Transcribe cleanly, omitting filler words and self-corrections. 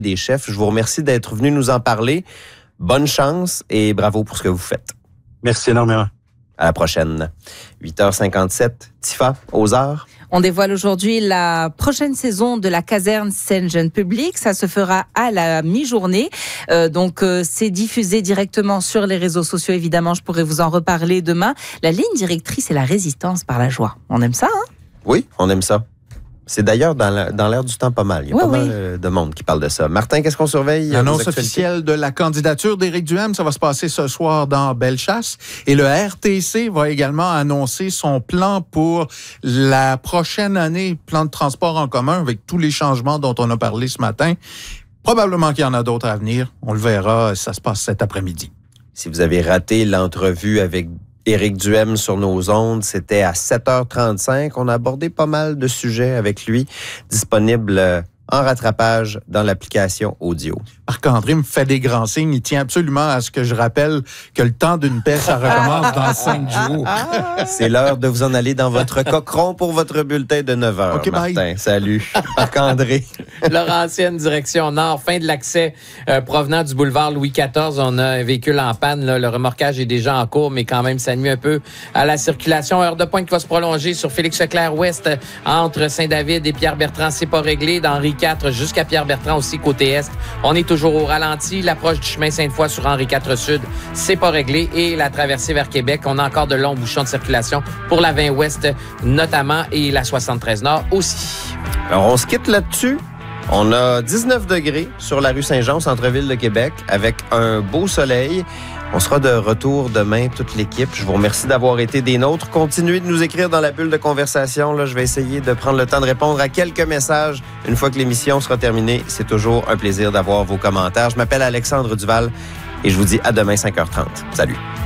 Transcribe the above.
des chefs. Je vous remercie d'être venu nous en parler. Bonne chance et bravo pour ce que vous faites. Merci énormément. À la prochaine. 8h57, Tifa, aux arts. On dévoile aujourd'hui la prochaine saison de la caserne Saint-Jean Public. Ça se fera à la mi-journée. C'est diffusé directement sur les réseaux sociaux. Évidemment, je pourrais vous en reparler demain. La ligne directrice est la résistance par la joie. On aime ça, hein? Oui, on aime ça. C'est d'ailleurs dans l'air du temps pas mal. Il y a pas mal de monde qui parle de ça. Martin, qu'est-ce qu'on surveille? L'annonce officielle de la candidature d'Éric Duhem, ça va se passer ce soir dans Bellechasse. Et le RTC va également annoncer son plan pour la prochaine année, plan de transport en commun avec tous les changements dont on a parlé ce matin. Probablement qu'il y en a d'autres à venir. On le verra, ça se passe cet après-midi. Si vous avez raté l'entrevue avec Éric Duhem sur nos ondes, c'était à 7h35. On a abordé pas mal de sujets avec lui, disponibles en rattrapage dans l'application audio. Marc-André me fait des grands signes. Il tient absolument à ce que je rappelle que le temps d'une paix, ça recommence dans 5 jours. C'est l'heure de vous en aller dans votre cochon pour votre bulletin de 9h, OK, Martin. bye. Salut. Marc-André. Laurentienne, direction nord, fin de l'accès provenant du boulevard Louis XIV. On a un véhicule en panne. Là. Le remorquage est déjà en cours, mais quand même, ça nuit un peu à la circulation. Heure de pointe qui va se prolonger sur Félix-Leclerc-Ouest entre Saint-David et Pierre-Bertrand. C'est pas réglé. Dans Henri IV jusqu'à Pierre-Bertrand aussi, côté est. On est toujours au ralenti. L'approche du chemin Sainte-Foy sur Henri IV Sud, c'est pas réglé. Et la traversée vers Québec, on a encore de longs bouchons de circulation pour la 20 Ouest notamment et la 73 Nord aussi. Alors, on se quitte là-dessus. On a 19 degrés sur la rue Saint-Jean, au centre-ville de Québec, avec un beau soleil. On sera de retour demain, toute l'équipe. Je vous remercie d'avoir été des nôtres. Continuez de nous écrire dans la bulle de conversation. Là, je vais essayer de prendre le temps de répondre à quelques messages une fois que l'émission sera terminée. C'est toujours un plaisir d'avoir vos commentaires. Je m'appelle Alexandre Duval et je vous dis à demain 5h30. Salut.